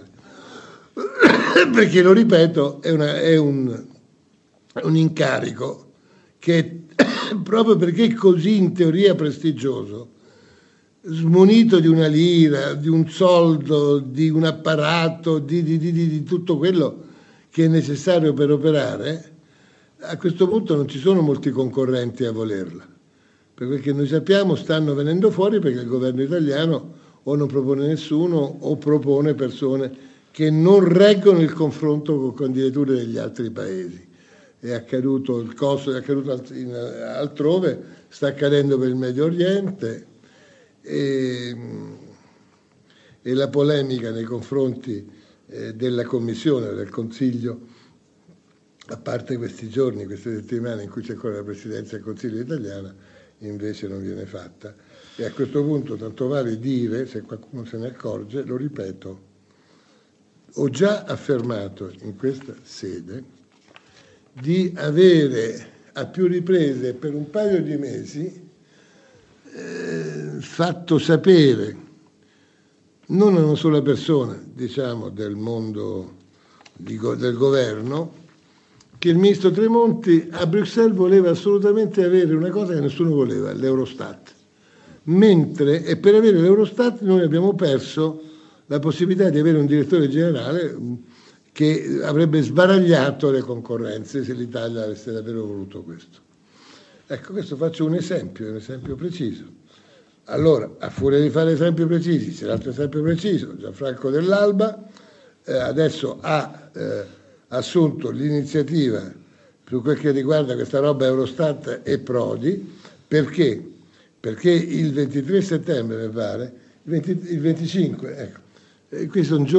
Perché, lo ripeto, è, una, è un, un incarico che, proprio perché è così in teoria prestigioso, smunito di una lira, di un soldo, di un apparato, di, di, di, di tutto quello che è necessario per operare, a questo punto non ci sono molti concorrenti a volerla. Per quel che noi sappiamo stanno venendo fuori perché il governo italiano o non propone nessuno o propone persone che non reggono il confronto con candidature degli altri paesi. È accaduto il costo, è accaduto altrove, sta accadendo per il Medio Oriente e, e la polemica nei confronti eh, della Commissione, del Consiglio, a parte questi giorni, queste settimane in cui c'è ancora la Presidenza del Consiglio italiana, invece non viene fatta. E a questo punto tanto vale dire, se qualcuno se ne accorge, lo ripeto, ho già affermato in questa sede di avere a più riprese per un paio di mesi eh, fatto sapere non a una sola persona, diciamo, del mondo di, del governo, che il ministro Tremonti a Bruxelles voleva assolutamente avere una cosa che nessuno voleva, l'Eurostat. Mentre, e per avere l'Eurostat noi abbiamo perso la possibilità di avere un direttore generale che avrebbe sbaragliato le concorrenze se l'Italia avesse davvero voluto questo. Ecco, questo faccio un esempio, un esempio preciso. Allora, a furia di fare esempi precisi, c'è l'altro esempio preciso, Gianfranco Dell'Alba eh, adesso ha eh, assunto l'iniziativa su quel che riguarda questa roba Eurostat e Prodi, perché? Perché il ventitré settembre, mi pare, il, venti, il venticinque, ecco, eh, qui sono giorni